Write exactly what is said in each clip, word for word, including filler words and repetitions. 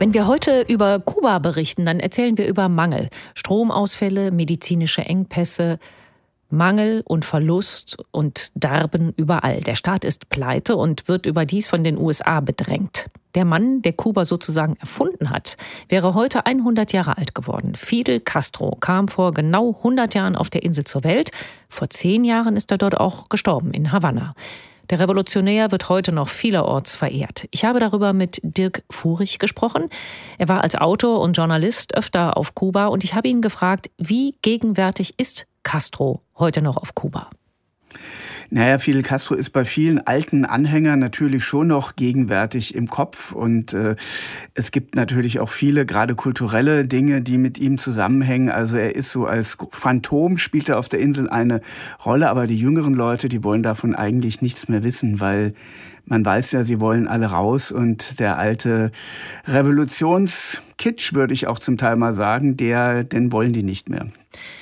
Wenn wir heute über Kuba berichten, dann erzählen wir über Mangel, Stromausfälle, medizinische Engpässe, Mangel und Verlust und Darben überall. Der Staat ist pleite und wird überdies von den U S A bedrängt. Der Mann, der Kuba sozusagen erfunden hat, wäre heute hundert Jahre alt geworden. Fidel Castro kam vor genau hundert Jahren auf der Insel zur Welt. Vor zehn Jahren ist er dort auch gestorben, in Havanna. Der Revolutionär wird heute noch vielerorts verehrt. Ich habe darüber mit Dirk Furich gesprochen. Er war als Autor und Journalist öfter auf Kuba und ich habe ihn gefragt, wie gegenwärtig ist Castro heute noch auf Kuba? Naja, Fidel Castro ist bei vielen alten Anhängern natürlich schon noch gegenwärtig im Kopf und äh, es gibt natürlich auch viele, gerade kulturelle Dinge, die mit ihm zusammenhängen. Also er ist so als Phantom, spielt er auf der Insel eine Rolle, aber die jüngeren Leute, die wollen davon eigentlich nichts mehr wissen, weil man weiß ja, sie wollen alle raus und der alte Revolutionskitsch, würde ich auch zum Teil mal sagen, der, den wollen die nicht mehr.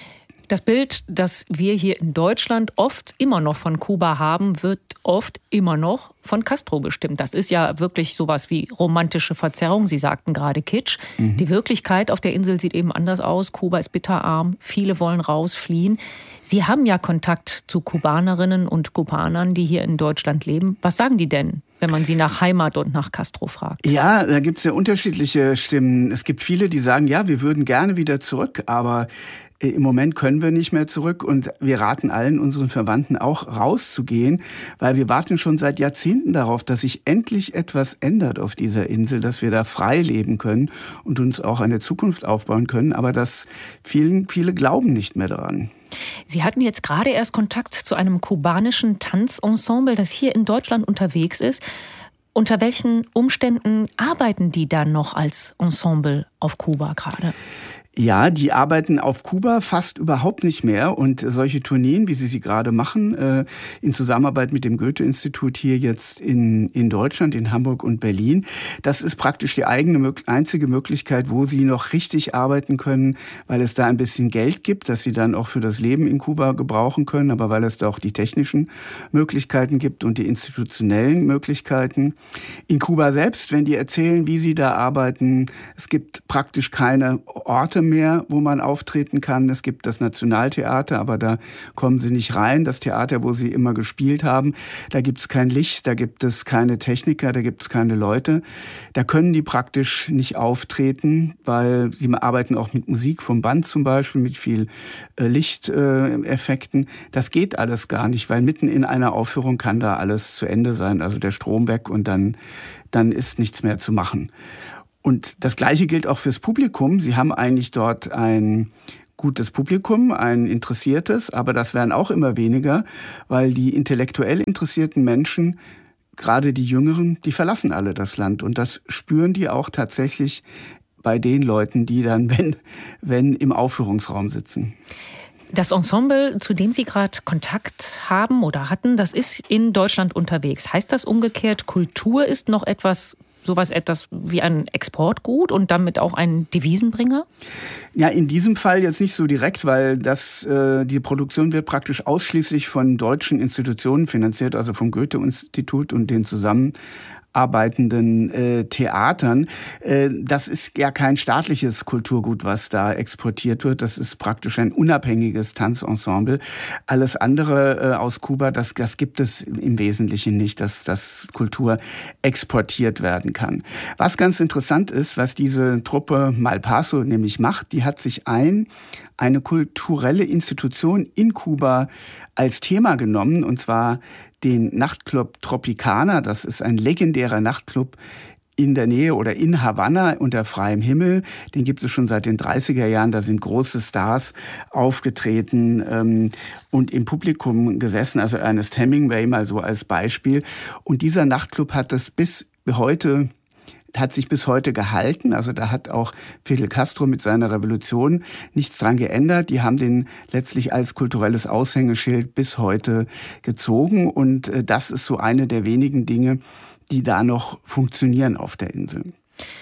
Das Bild, das wir hier in Deutschland oft immer noch von Kuba haben, wird oft immer noch von Castro bestimmt. Das ist ja wirklich sowas wie romantische Verzerrung. Sie sagten gerade Kitsch. Mhm. Die Wirklichkeit auf der Insel sieht eben anders aus. Kuba ist bitterarm. Viele wollen raus, fliehen. Sie haben ja Kontakt zu Kubanerinnen und Kubanern, die hier in Deutschland leben. Was sagen die denn, wenn man sie nach Heimat und nach Castro fragt? Ja, da gibt es ja unterschiedliche Stimmen. Es gibt viele, die sagen, ja, wir würden gerne wieder zurück, aber im Moment können wir nicht mehr zurück und wir raten allen unseren Verwandten auch rauszugehen, weil wir warten schon seit Jahrzehnten darauf, dass sich endlich etwas ändert auf dieser Insel, dass wir da frei leben können und uns auch eine Zukunft aufbauen können, aber das vielen, viele glauben nicht mehr daran. Sie hatten jetzt gerade erst Kontakt zu einem kubanischen Tanzensemble, das hier in Deutschland unterwegs ist. Unter welchen Umständen arbeiten die dann noch als Ensemble auf Kuba gerade? Ja, die arbeiten auf Kuba fast überhaupt nicht mehr und solche Tourneen, wie sie sie gerade machen, äh, in Zusammenarbeit mit dem Goethe-Institut hier jetzt in, in Deutschland, in Hamburg und Berlin, das ist praktisch die eigene, einzige Möglichkeit, wo sie noch richtig arbeiten können, weil es da ein bisschen Geld gibt, das sie dann auch für das Leben in Kuba gebrauchen können, aber weil es da auch die technischen Möglichkeiten gibt und die institutionellen Möglichkeiten. In Kuba selbst, wenn die erzählen, wie sie da arbeiten, es gibt praktisch keine Orte mehr, wo man auftreten kann. Es gibt das Nationaltheater, aber da kommen sie nicht rein. Das Theater, wo sie immer gespielt haben, da gibt es kein Licht, da gibt es keine Techniker, da gibt es keine Leute. Da können die praktisch nicht auftreten, weil sie arbeiten auch mit Musik vom Band zum Beispiel, mit viel äh, Lichteffekten. Äh, das geht alles gar nicht, weil mitten in einer Aufführung kann da alles zu Ende sein, also der Strom weg und dann, dann ist nichts mehr zu machen. Und das Gleiche gilt auch fürs Publikum. Sie haben eigentlich dort ein gutes Publikum, ein interessiertes, aber das werden auch immer weniger, weil die intellektuell interessierten Menschen, gerade die Jüngeren, die verlassen alle das Land. Und das spüren die auch tatsächlich bei den Leuten, die dann, wenn, wenn im Aufführungsraum sitzen. Das Ensemble, zu dem Sie gerade Kontakt haben oder hatten, das ist in Deutschland unterwegs. Heißt das umgekehrt, Kultur ist noch etwas sowas etwas wie ein Exportgut und damit auch ein Devisenbringer? Ja, in diesem Fall jetzt nicht so direkt, weil das, äh, die Produktion wird praktisch ausschließlich von deutschen Institutionen finanziert, also vom Goethe-Institut und den zusammen arbeitenden äh, Theatern. Äh, das ist ja kein staatliches Kulturgut, was da exportiert wird. Das ist praktisch ein unabhängiges Tanzensemble. Alles andere äh, aus Kuba, das, das gibt es im Wesentlichen nicht, dass das Kultur exportiert werden kann. Was ganz interessant ist, was diese Truppe Malpaso nämlich macht, die hat sich ein eine kulturelle Institution in Kuba als Thema genommen, und zwar den Nachtclub Tropicana. Das ist ein legendärer Nachtclub in der Nähe oder in Havanna unter freiem Himmel. Den gibt es schon seit den dreißiger Jahren. Da sind große Stars aufgetreten ähm, und im Publikum gesessen. Also Ernest Hemingway mal so als Beispiel. Und dieser Nachtclub hat das bis heute hat sich bis heute gehalten. Also da hat auch Fidel Castro mit seiner Revolution nichts dran geändert. Die haben den letztlich als kulturelles Aushängeschild bis heute gezogen. Und das ist so eine der wenigen Dinge, die da noch funktionieren auf der Insel.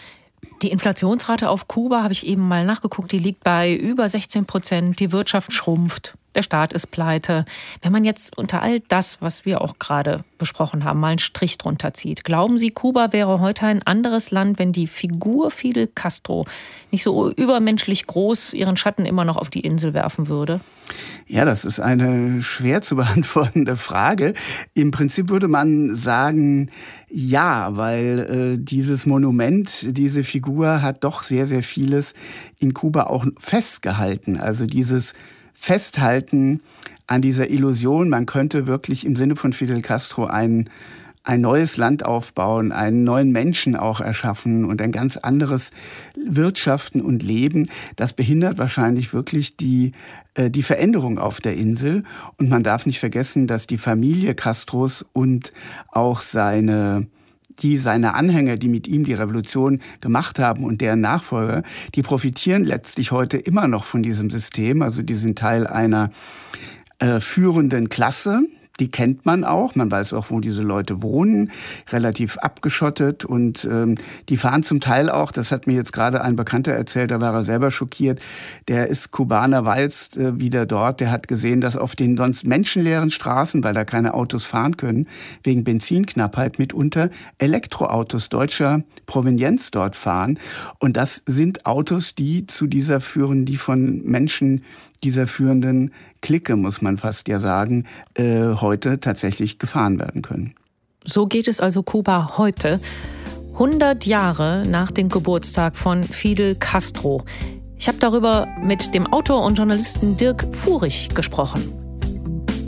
Die Inflationsrate auf Kuba, habe ich eben mal nachgeguckt, die liegt bei über sechzehn Prozent. Die Wirtschaft schrumpft. Der Staat ist pleite. Wenn man jetzt unter all das, was wir auch gerade besprochen haben, mal einen Strich drunter zieht, glauben Sie, Kuba wäre heute ein anderes Land, wenn die Figur Fidel Castro nicht so übermenschlich groß ihren Schatten immer noch auf die Insel werfen würde? Ja, das ist eine schwer zu beantwortende Frage. Im Prinzip würde man sagen, ja, weil äh, dieses Monument, diese Figur hat doch sehr, sehr vieles in Kuba auch festgehalten. Also dieses Festhalten an dieser Illusion, man könnte wirklich im Sinne von Fidel Castro ein, ein neues Land aufbauen, einen neuen Menschen auch erschaffen und ein ganz anderes Wirtschaften und Leben. Das behindert wahrscheinlich wirklich die, äh, die Veränderung auf der Insel. Und man darf nicht vergessen, dass die Familie Castros und auch seine die seine Anhänger, die mit ihm die Revolution gemacht haben und deren Nachfolger, die profitieren letztlich heute immer noch von diesem System. Also die sind Teil einer äh, führenden Klasse. Die kennt man auch. Man weiß auch, wo diese Leute wohnen, relativ abgeschottet. Und ähm, die fahren zum Teil auch, das hat mir jetzt gerade ein Bekannter erzählt, da war er selber schockiert, der ist Kubaner, war jetzt äh, wieder dort, der hat gesehen, dass auf den sonst menschenleeren Straßen, weil da keine Autos fahren können, wegen Benzinknappheit mitunter Elektroautos deutscher Provenienz dort fahren. Und das sind Autos, die zu dieser führen, die von Menschen dieser führenden Clique, muss man fast ja sagen, äh, heute tatsächlich gefahren werden können. So geht es also Kuba heute, hundert Jahre nach dem Geburtstag von Fidel Castro. Ich habe darüber mit dem Autor und Journalisten Dirk Furich gesprochen.